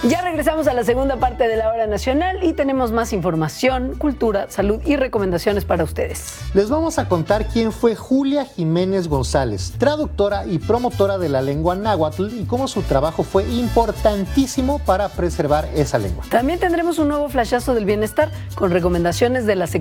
Ya regresamos a la segunda parte de la Hora Nacional y tenemos más información, cultura, salud y recomendaciones para ustedes. Les vamos a contar quién fue Julia Jiménez González, traductora y promotora de la lengua náhuatl y cómo su trabajo fue importantísimo para preservar esa lengua. También tendremos un nuevo flashazo del bienestar con recomendaciones de la